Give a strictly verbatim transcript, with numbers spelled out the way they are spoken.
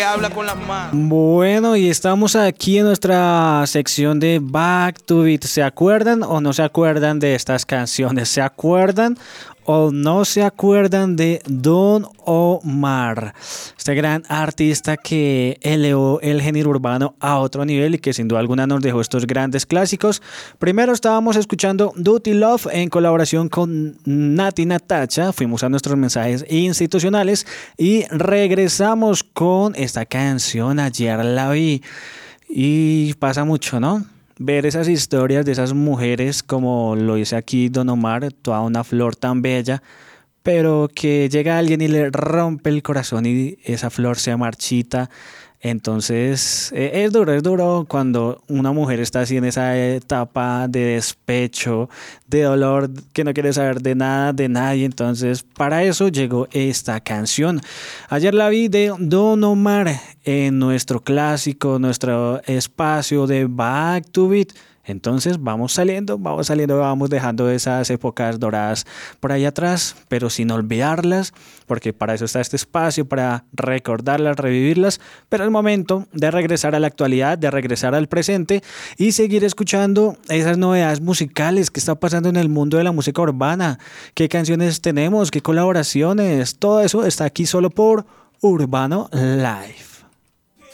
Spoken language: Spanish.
Habla con las manos. Bueno, y estamos aquí en nuestra sección de Back to Beat. ¿Se acuerdan o no se acuerdan de estas canciones? ¿Se acuerdan o no se acuerdan de Don Omar? Este gran artista que elevó el género urbano a otro nivel y que sin duda alguna nos dejó estos grandes clásicos. Primero estábamos escuchando Dirty Love en colaboración con Nati Natacha. Fuimos a nuestros mensajes institucionales y regresamos con esta canción Ayer la vi. Y pasa mucho, ¿no? Ver esas historias de esas mujeres, como lo dice aquí Don Omar, toda una flor tan bella, pero que llega alguien y le rompe el corazón y esa flor se marchita. Entonces eh, es duro, es duro cuando una mujer está así en esa etapa de despecho, de dolor, que no quiere saber de nada, de nadie. Entonces para eso llegó esta canción. Ayer la vi de Don Omar en nuestro clásico, nuestro espacio de Back to Beat. Entonces vamos saliendo, vamos saliendo, vamos dejando esas épocas doradas por ahí atrás, pero sin olvidarlas, porque para eso está este espacio, para recordarlas, revivirlas, pero es momento de regresar a la actualidad, de regresar al presente y seguir escuchando esas novedades musicales que está pasando en el mundo de la música urbana, qué canciones tenemos, qué colaboraciones, todo eso está aquí solo por Urbano Live.